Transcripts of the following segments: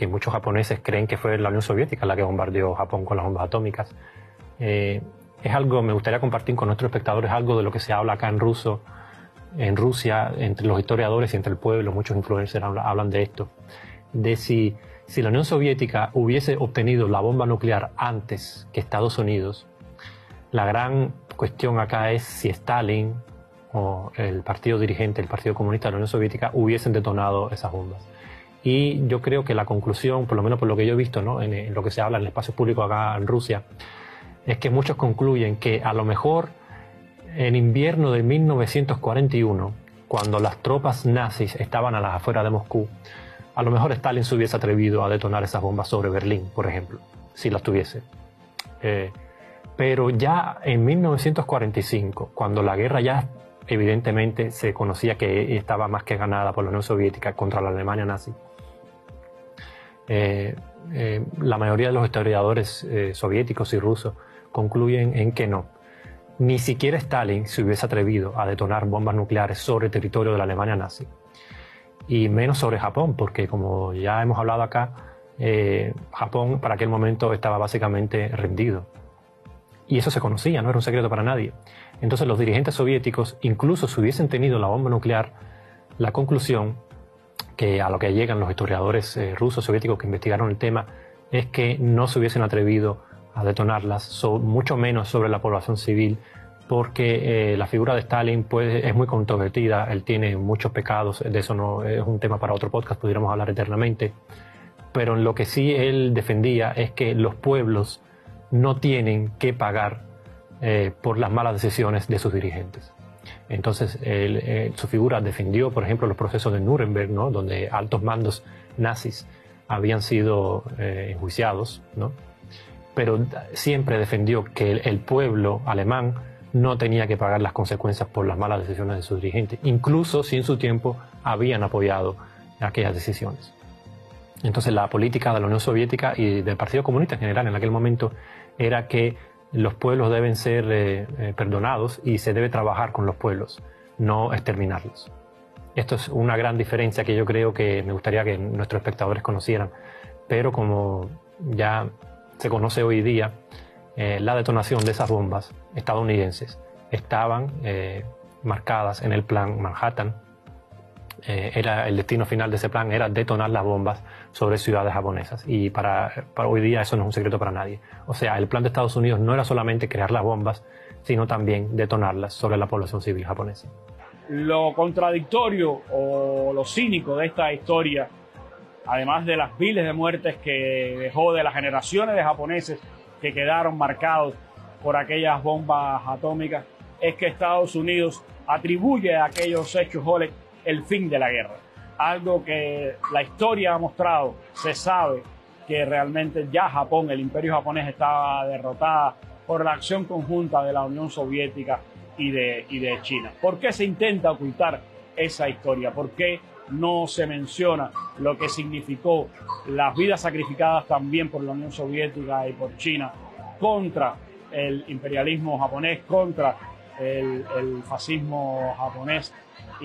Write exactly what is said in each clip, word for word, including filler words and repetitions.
que muchos japoneses creen que fue la Unión Soviética la que bombardeó Japón con las bombas atómicas. Eh, es algo, me gustaría compartir con nuestros espectadores algo de lo que se habla acá en ruso, en Rusia, entre los historiadores y entre el pueblo. Muchos influencers hablan, hablan de esto, de si, si la Unión Soviética hubiese obtenido la bomba nuclear antes que Estados Unidos. La gran cuestión acá es si Stalin o el partido dirigente, el Partido Comunista de la Unión Soviética, hubiesen detonado esas bombas. Y yo creo que la conclusión, por lo menos por lo que yo he visto, ¿no?, en, en lo que se habla en el espacio público acá en Rusia, es que muchos concluyen que a lo mejor en invierno de mil novecientos cuarenta y uno, cuando las tropas nazis estaban a las afueras de Moscú, a lo mejor Stalin se hubiese atrevido a detonar esas bombas sobre Berlín, por ejemplo, si las tuviese. Eh, pero ya en mil novecientos cuarenta y cinco, cuando la guerra ya evidentemente se conocía que estaba más que ganada por la Unión Soviética contra la Alemania nazi, eh, eh, la mayoría de los historiadores eh, soviéticos y rusos concluyen en que no. Ni siquiera Stalin se hubiese atrevido a detonar bombas nucleares sobre el territorio de la Alemania nazi. Y menos sobre Japón, porque como ya hemos hablado acá, eh, Japón para aquel momento estaba básicamente rendido. Y eso se conocía, no era un secreto para nadie. Entonces los dirigentes soviéticos, incluso si hubiesen tenido la bomba nuclear, la conclusión que a lo que llegan los historiadores eh, rusos soviéticos que investigaron el tema es que no se hubiesen atrevido a detonarlas, so, mucho menos sobre la población civil, porque eh, la figura de Stalin pues, es muy controvertida, él tiene muchos pecados, de eso no es un tema para otro podcast, pudiéramos hablar eternamente, pero en lo que sí él defendía es que los pueblos no tienen que pagar eh, por las malas decisiones de sus dirigentes. Entonces él, eh, su figura defendió, por ejemplo, los procesos de Nuremberg, ¿no?, donde altos mandos nazis habían sido eh, enjuiciados, ¿no?, pero siempre defendió que el, el pueblo alemán no tenía que pagar las consecuencias por las malas decisiones de sus dirigentes, incluso si en su tiempo habían apoyado aquellas decisiones. Entonces la política de la Unión Soviética y del Partido Comunista en general en aquel momento era que los pueblos deben ser eh, eh, perdonados y se debe trabajar con los pueblos, no exterminarlos. Esto es una gran diferencia que yo creo que me gustaría que nuestros espectadores conocieran, pero como ya se conoce hoy día, eh, la detonación de esas bombas estadounidenses estaban eh, marcadas en el plan Manhattan. Eh, era, el destino final de ese plan era detonar las bombas sobre ciudades japonesas, y para, para hoy día eso no es un secreto para nadie. O sea, el plan de Estados Unidos no era solamente crear las bombas, sino también detonarlas sobre la población civil japonesa. Lo contradictorio o lo cínico de esta historia, además de las miles de muertes que dejó, de las generaciones de japoneses que quedaron marcados por aquellas bombas atómicas, es que Estados Unidos atribuye a aquellos hechos, Oleg, el fin de la guerra. Algo que la historia ha mostrado, se sabe que realmente ya Japón, el imperio japonés, estaba derrotada por la acción conjunta de la Unión Soviética y de, y de China. ¿Por qué se intenta ocultar esa historia? ¿Por qué no se menciona lo que significó las vidas sacrificadas también por la Unión Soviética y por China contra el imperialismo japonés, contra el, el fascismo japonés,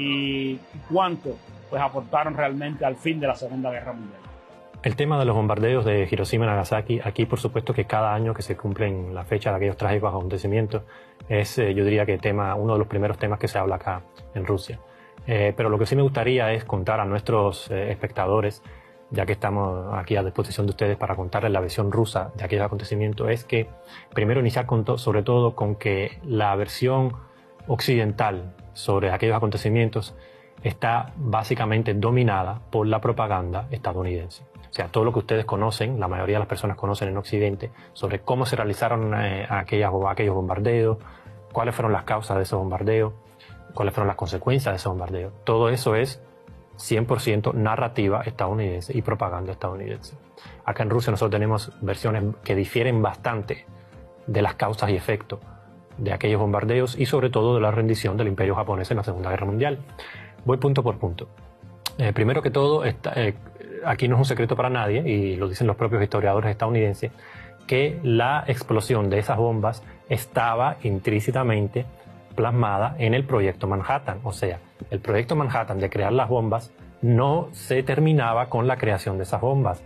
y cuánto pues aportaron realmente al fin de la Segunda Guerra Mundial? El tema de los bombardeos de Hiroshima y Nagasaki, aquí por supuesto que cada año que se cumplen la fecha de aquellos trágicos acontecimientos, es eh, yo diría que tema, uno de los primeros temas que se habla acá en Rusia. Eh, pero lo que sí me gustaría es contar a nuestros eh, espectadores, ya que estamos aquí a disposición de ustedes para contarles la versión rusa de aquellos acontecimientos, es que primero iniciar con to- sobre todo con que la versión occidental sobre aquellos acontecimientos está básicamente dominada por la propaganda estadounidense. O sea, todo lo que ustedes conocen, la mayoría de las personas conocen en Occidente, sobre cómo se realizaron eh, aquellas, aquellos bombardeos, cuáles fueron las causas de esos bombardeos, cuáles fueron las consecuencias de esos bombardeos. Todo eso es cien por ciento narrativa estadounidense y propaganda estadounidense. Acá en Rusia nosotros tenemos versiones que difieren bastante de las causas y efectos de aquellos bombardeos y sobre todo de la rendición del imperio japonés en la Segunda Guerra Mundial. Voy punto por punto. Eh, primero que todo, está, eh, aquí no es un secreto para nadie, y lo dicen los propios historiadores estadounidenses, que la explosión de esas bombas estaba intrínsecamente plasmada en el proyecto Manhattan. O sea, el proyecto Manhattan de crear las bombas no se terminaba con la creación de esas bombas.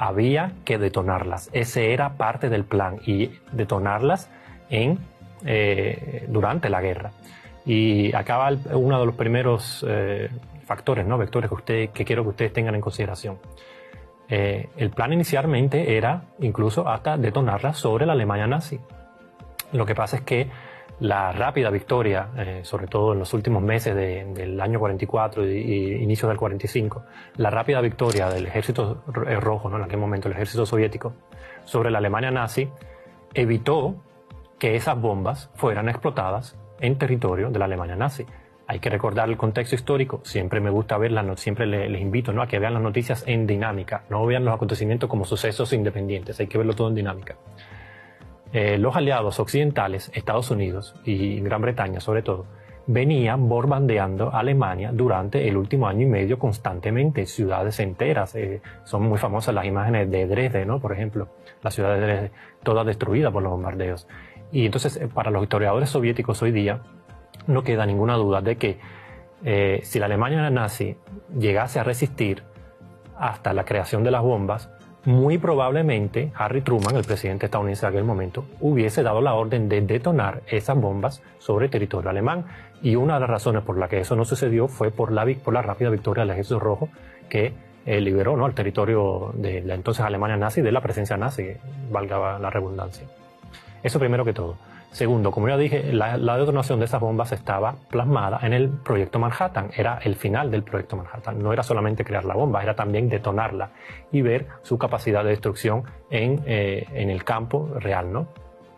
había que detonarlas. Ese era parte del plan, y detonarlas en, eh, durante la guerra. Y acá va uno de los primeros eh, factores, ¿no? vectores que, usted, que quiero que ustedes tengan en consideración. Eh, el plan inicialmente era incluso hasta detonarlas sobre la Alemania nazi. Lo que pasa es que la rápida victoria, eh, sobre todo en los últimos meses de, del año cuarenta y cuatro y, y inicios del cuarenta y cinco, la rápida victoria del ejército rojo, ¿no? en aquel momento el ejército soviético, sobre la Alemania nazi, evitó que esas bombas fueran explotadas en territorio de la Alemania nazi. Hay que recordar el contexto histórico. Siempre me gusta verlas, siempre les, les invito, ¿no? a que vean las noticias en dinámica, no vean los acontecimientos como sucesos independientes, hay que verlo todo en dinámica. Eh, los aliados occidentales, Estados Unidos y Gran Bretaña sobre todo, venían bombardeando Alemania durante el último año y medio constantemente, ciudades enteras. Eh, son muy famosas las imágenes de Dresde, ¿no? por ejemplo, la ciudad de Dresde, toda destruida por los bombardeos. Y entonces, eh, para los historiadores soviéticos hoy día, no queda ninguna duda de que eh, si la Alemania nazi llegase a resistir hasta la creación de las bombas, muy probablemente Harry Truman, el presidente estadounidense de aquel momento, hubiese dado la orden de detonar esas bombas sobre territorio alemán. Y una de las razones por la que eso no sucedió fue por la, por la rápida victoria del Ejército Rojo, que eh, liberó, ¿no? el territorio de la entonces Alemania nazi de la presencia nazi, valga la redundancia. Eso primero que todo. Segundo, como ya dije, la, la detonación de esas bombas estaba plasmada en el proyecto Manhattan. Era el final del proyecto Manhattan. No era solamente crear la bomba, era también detonarla y ver su capacidad de destrucción en, eh, en el campo real, ¿no?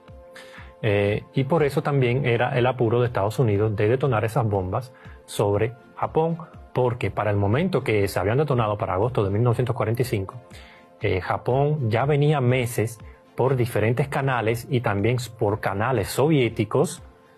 Eh, y por eso también era el apuro de Estados Unidos de detonar esas bombas sobre Japón, porque para el momento que se habían detonado, para agosto de mil novecientos cuarenta y cinco, eh, Japón ya venía meses por diferentes canales y también por canales soviéticos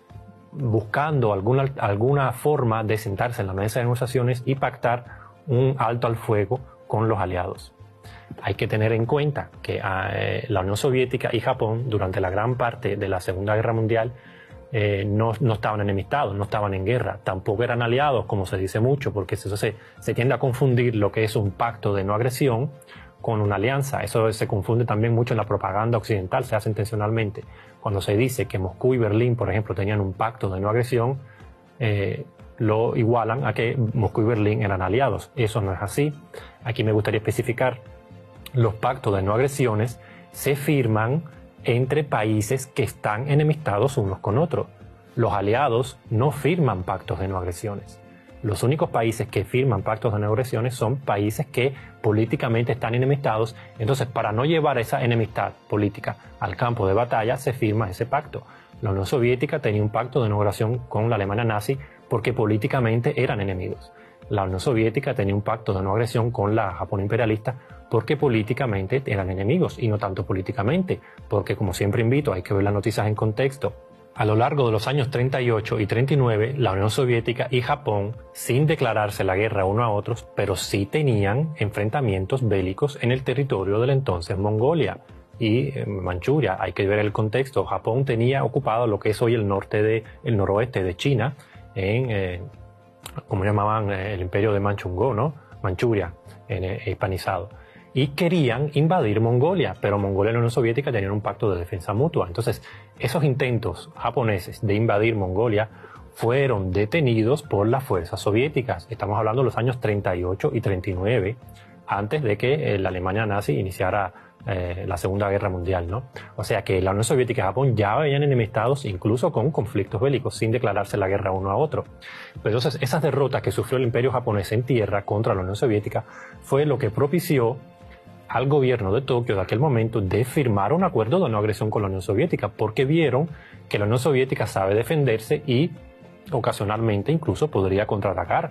buscando alguna, alguna forma de sentarse en la mesa de negociaciones y pactar un alto al fuego con los aliados. Hay que tener en cuenta que eh, la Unión Soviética y Japón durante la gran parte de la Segunda Guerra Mundial eh, no, no estaban enemistados, no estaban en guerra, tampoco eran aliados, como se dice mucho, porque eso se, se tiende a confundir lo que es un pacto de no agresión con una alianza. Eso se confunde también mucho en la propaganda occidental, se hace intencionalmente. Cuando se dice que Moscú y Berlín, por ejemplo, tenían un pacto de no agresión, eh, lo igualan a que Moscú y Berlín eran aliados. Eso no es así. Aquí me gustaría especificar: los pactos de no agresiones se firman entre países que están enemistados unos con otros. Los aliados no firman pactos de no agresiones. Los únicos países que firman pactos de no agresiones son países que políticamente están enemistados. Entonces, para no llevar esa enemistad política al campo de batalla, se firma ese pacto. La Unión Soviética tenía un pacto de no agresión con la Alemania nazi porque políticamente eran enemigos. La Unión Soviética tenía un pacto de no agresión con la Japón imperialista porque políticamente eran enemigos, y no tanto políticamente, porque, como siempre invito, hay que ver las noticias en contexto. A lo largo de los años treinta y ocho y treinta y nueve, la Unión Soviética y Japón, sin declararse la guerra uno a otros, pero sí tenían enfrentamientos bélicos en el territorio de la entonces Mongolia y eh, Manchuria. Hay que ver el contexto. Japón tenía ocupado lo que es hoy el norte de, el noroeste de China, en, eh, como llamaban, eh, el imperio de Manchungó, ¿no? Manchuria, en, eh, hispanizado. Y querían invadir Mongolia, pero Mongolia y la Unión Soviética tenían un pacto de defensa mutua. Entonces, esos intentos japoneses de invadir Mongolia fueron detenidos por las fuerzas soviéticas. Estamos hablando de los años treinta y ocho y treinta y nueve, antes de que eh, la Alemania nazi iniciara eh, la Segunda Guerra Mundial, ¿no? O sea que la Unión Soviética y Japón ya habían enemistados, incluso con conflictos bélicos, sin declararse la guerra uno a otro. Pero entonces, esas derrotas que sufrió el imperio japonés en tierra contra la Unión Soviética fue lo que propició al gobierno de Tokio de aquel momento de firmar un acuerdo de no agresión con la Unión Soviética, porque vieron que la Unión Soviética sabe defenderse y ocasionalmente incluso podría contraatacar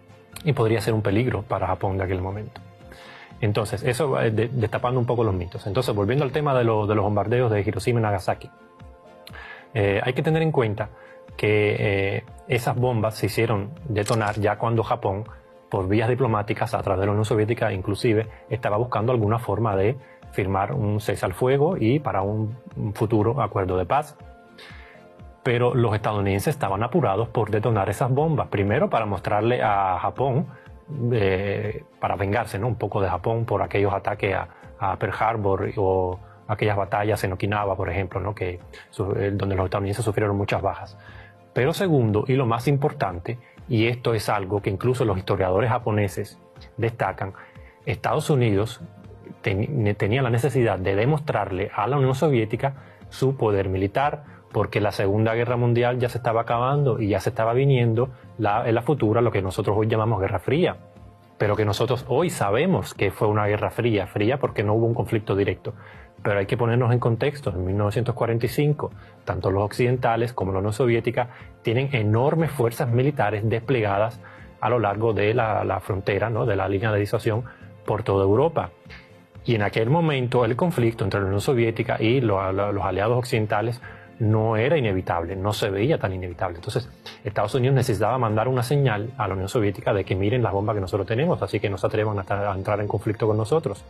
y podría ser un peligro para Japón de aquel momento. Entonces, eso va de, destapando un poco los mitos. Entonces, volviendo al tema de, lo, de los bombardeos de Hiroshima y Nagasaki, eh, hay que tener en cuenta que eh, esas bombas se hicieron detonar ya cuando Japón, por vías diplomáticas, a través de la Unión Soviética inclusive, estaba buscando alguna forma de firmar un cese al fuego y para un, un futuro acuerdo de paz. Pero los estadounidenses estaban apurados por detonar esas bombas, primero para mostrarle a Japón, eh, para vengarse, ¿no?, un poco de Japón por aquellos ataques a, a Pearl Harbor o aquellas batallas en Okinawa, por ejemplo, ¿no? que, donde los estadounidenses sufrieron muchas bajas. Pero segundo, y lo más importante, y esto es algo que incluso los historiadores japoneses destacan, Estados Unidos ten, tenía la necesidad de demostrarle a la Unión Soviética su poder militar, porque la Segunda Guerra Mundial ya se estaba acabando y ya se estaba viniendo la, en la futura lo que nosotros hoy llamamos Guerra Fría, pero que nosotros hoy sabemos que fue una guerra fría, fría porque no hubo un conflicto directo. Pero hay que ponernos en contexto. En mil novecientos cuarenta y cinco, tanto los occidentales como la Unión Soviética tienen enormes fuerzas militares desplegadas a lo largo de la, la frontera, ¿no? de la línea de disuasión por toda Europa. Y en aquel momento el conflicto entre la Unión Soviética y lo, lo, los aliados occidentales no era inevitable, no se veía tan inevitable. Entonces, Estados Unidos necesitaba mandar una señal a la Unión Soviética de que miren las bombas que nosotros tenemos, así que no se atrevan a, a entrar en conflicto con nosotros.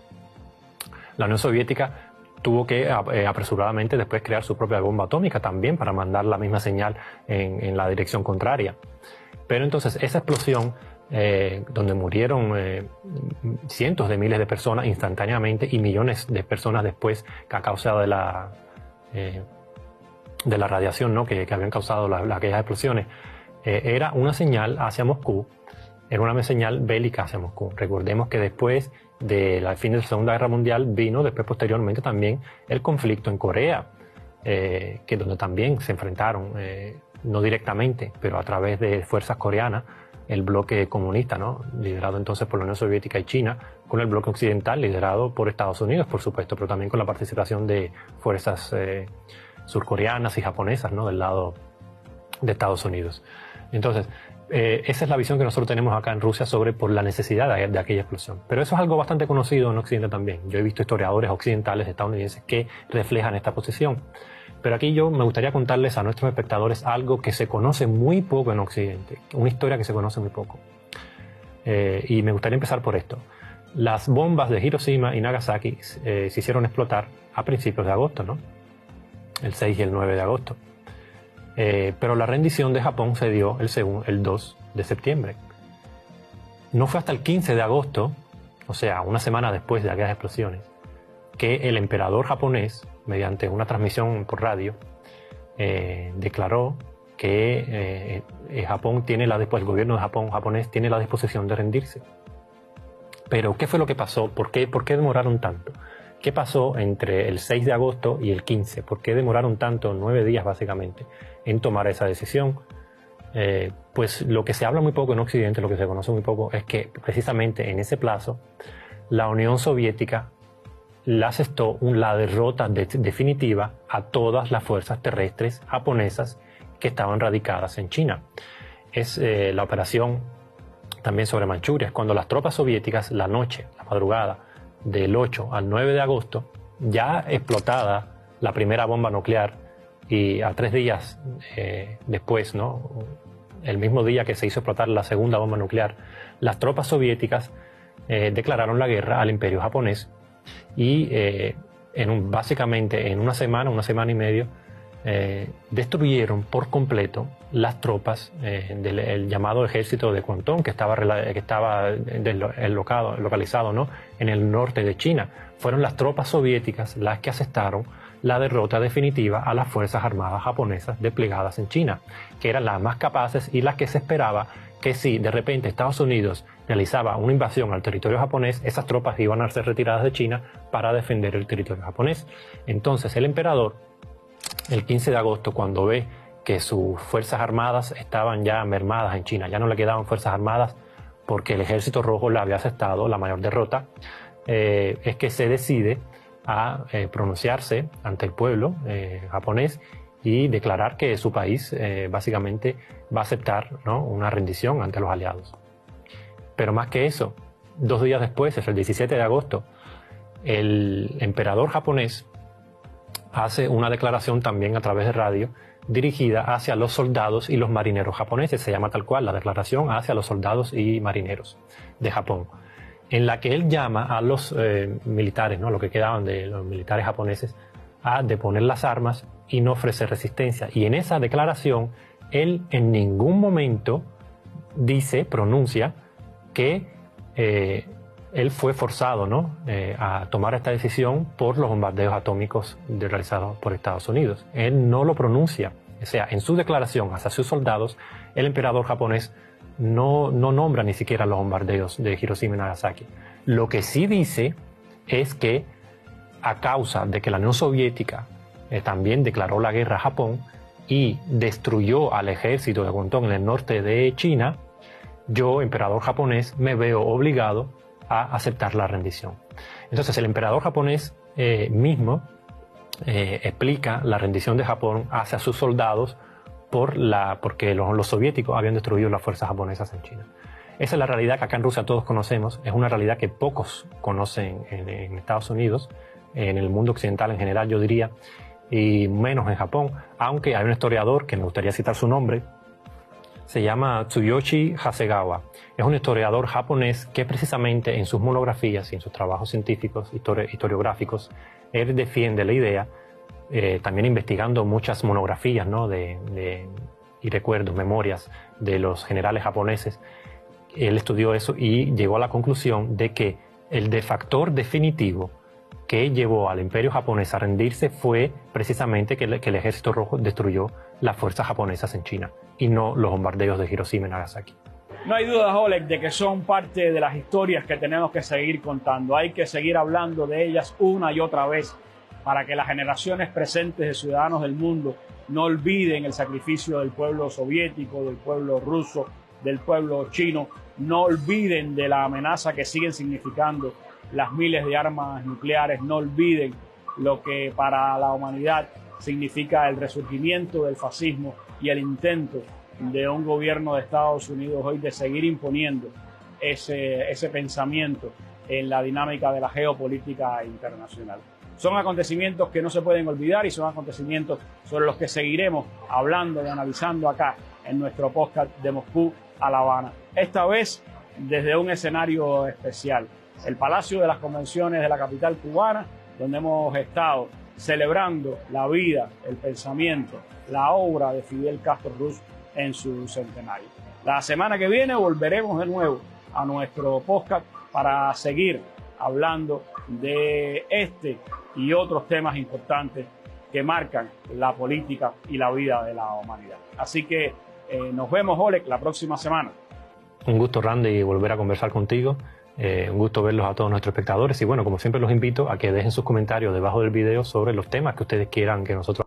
La Unión Soviética tuvo que eh, apresuradamente después crear su propia bomba atómica también para mandar la misma señal en, en la dirección contraria. Pero entonces esa explosión, eh, donde murieron eh, cientos de miles de personas instantáneamente y millones de personas después a causa de la, eh, de la radiación, ¿no? que, que habían causado la, la, aquellas explosiones, eh, era una señal hacia Moscú, era una señal bélica hacia Moscú. Recordemos que después del fin de la Segunda Guerra Mundial vino después posteriormente también el conflicto en Corea, eh, que donde también se enfrentaron, eh, no directamente, pero a través de fuerzas coreanas, el bloque comunista, ¿no? liderado entonces por la Unión Soviética y China, con el bloque occidental liderado por Estados Unidos, por supuesto, pero también con la participación de fuerzas eh, surcoreanas y japonesas, ¿no? del lado de Estados Unidos. Entonces, Eh, esa es la visión que nosotros tenemos acá en Rusia sobre por la necesidad de, de aquella explosión. Pero eso es algo bastante conocido en Occidente también. Yo he visto historiadores occidentales estadounidenses que reflejan esta posición. Pero aquí yo me gustaría contarles a nuestros espectadores algo que se conoce muy poco en Occidente, una historia que se conoce muy poco. Eh, y me gustaría empezar por esto. Las bombas de Hiroshima y Nagasaki eh, se hicieron explotar a principios de agosto, ¿no? El seis y el nueve de agosto. Eh, pero la rendición de Japón se dio el, segundo, el dos de septiembre. No fue hasta el quince de agosto, o sea, una semana después de aquellas explosiones, que el emperador japonés, mediante una transmisión por radio, eh, declaró que eh, Japón tiene la, el gobierno de Japón japonés tiene la disposición de rendirse. Pero, ¿qué fue lo que pasó? ¿Por qué, por qué demoraron tanto? ¿Qué pasó entre el seis de agosto y el quince? ¿Por qué demoraron tanto, nueve días básicamente, en tomar esa decisión? Eh, pues lo que se habla muy poco en Occidente, lo que se conoce muy poco, es que precisamente en ese plazo la Unión Soviética le asestó la derrota de, definitiva a todas las fuerzas terrestres japonesas que estaban radicadas en China. Es eh, la operación también sobre Manchuria, es cuando las tropas soviéticas la noche, la madrugada, del ocho al nueve de agosto, ya explotada la primera bomba nuclear y a tres días eh, después, ¿no? el mismo día que se hizo explotar la segunda bomba nuclear, las tropas soviéticas eh, declararon la guerra al imperio japonés y eh, en un, básicamente en una semana, una semana y medio, eh, destruyeron por completo las tropas eh, del el llamado ejército de Kwantung, que estaba, que estaba deslocado, localizado, ¿no? en el norte de China. Fueron las tropas soviéticas las que asestaron la derrota definitiva a las fuerzas armadas japonesas desplegadas en China, que eran las más capaces y las que se esperaba que si de repente Estados Unidos realizaba una invasión al territorio japonés, esas tropas iban a ser retiradas de China para defender el territorio japonés. Entonces el emperador, el quince de agosto, cuando ve que sus fuerzas armadas estaban ya mermadas en China, ya no le quedaban fuerzas armadas porque el ejército rojo le había asestado la mayor derrota, eh, es que se decide a eh, pronunciarse ante el pueblo eh, japonés y declarar que su país eh, básicamente va a aceptar, ¿no? una rendición ante los aliados. Pero más que eso, dos días después, es el diecisiete de agosto, el emperador japonés hace una declaración también a través de radio dirigida hacia los soldados y los marineros japoneses. Se llama tal cual la declaración hacia los soldados y marineros de Japón, en la que él llama a los eh, militares, ¿no? lo que quedaban de los militares japoneses, a deponer las armas y no ofrecer resistencia. Y en esa declaración, él en ningún momento dice, pronuncia, que eh, él fue forzado, ¿no?, eh, a tomar esta decisión por los bombardeos atómicos de, realizados por Estados Unidos. Él no lo pronuncia, o sea, en su declaración hacia sus soldados, el emperador japonés no, no nombra ni siquiera los bombardeos de Hiroshima y Nagasaki. Lo que sí dice es que a causa de que la Unión Soviética eh, también declaró la guerra a Japón y destruyó al ejército de Guantón en el norte de China, yo, emperador japonés, me veo obligado a aceptar la rendición. Entonces el emperador japonés eh, mismo eh, explica la rendición de Japón hacia sus soldados por la, porque los, los soviéticos habían destruido las fuerzas japonesas en China. Esa es la realidad que acá en Rusia todos conocemos, es una realidad que pocos conocen en, en Estados Unidos, en el mundo occidental en general yo diría, y menos en Japón, aunque hay un historiador que me gustaría citar su nombre, se llama Tsuyoshi Hasegawa. Es un historiador japonés que precisamente en sus monografías y en sus trabajos científicos, histori historiográficos, él defiende la idea, eh, también investigando muchas monografías, ¿no?, de, de, y recuerdos, memorias de los generales japoneses. Él estudió eso y llegó a la conclusión de que el defactor definitivo que llevó al imperio japonés a rendirse fue precisamente que el, que el ejército rojo destruyó las fuerzas japonesas en China y no los bombardeos de Hiroshima y Nagasaki. No hay duda, Oleg, de que son parte de las historias que tenemos que seguir contando. Hay que seguir hablando de ellas una y otra vez para que las generaciones presentes de ciudadanos del mundo no olviden el sacrificio del pueblo soviético, del pueblo ruso, del pueblo chino, no olviden de la amenaza que siguen significando las miles de armas nucleares, no olviden lo que para la humanidad significa el resurgimiento del fascismo y el intento de un gobierno de Estados Unidos hoy de seguir imponiendo ese, ese pensamiento en la dinámica de la geopolítica internacional. Son acontecimientos que no se pueden olvidar y son acontecimientos sobre los que seguiremos hablando y analizando acá en nuestro podcast de Moscú a La Habana. Esta vez desde un escenario especial, el Palacio de las Convenciones de la capital cubana, donde hemos estado celebrando la vida, el pensamiento, la obra de Fidel Castro Ruz en su centenario. La semana que viene volveremos de nuevo a nuestro podcast para seguir hablando de este y otros temas importantes que marcan la política y la vida de la humanidad. Así que eh, nos vemos, Oleg, la próxima semana. Un gusto, Randy, volver a conversar contigo. Eh, un gusto verlos a todos nuestros espectadores y bueno, como siempre los invito a que dejen sus comentarios debajo del video sobre los temas que ustedes quieran que nosotros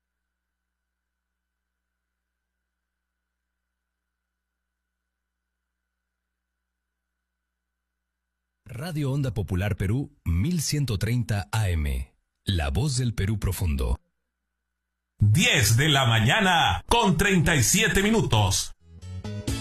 Radio Onda Popular Perú mil ciento treinta A M, La Voz del Perú Profundo. diez de la mañana con treinta y siete minutos.